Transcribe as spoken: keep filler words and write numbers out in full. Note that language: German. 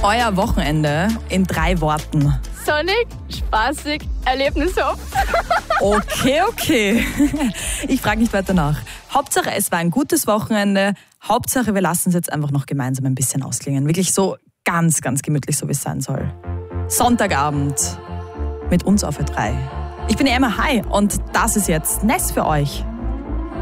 Euer Wochenende in drei Worten. Sonnig, spaßig, erlebnishaft. Okay, okay. Ich frage nicht weiter nach. Hauptsache, es war ein gutes Wochenende. Hauptsache, wir lassen es jetzt einfach noch gemeinsam ein bisschen ausklingen. Wirklich so ganz, ganz gemütlich, so wie es sein soll. Sonntagabend mit uns auf Ö drei. Ich bin Emma, hi, und das ist jetzt Ness für euch.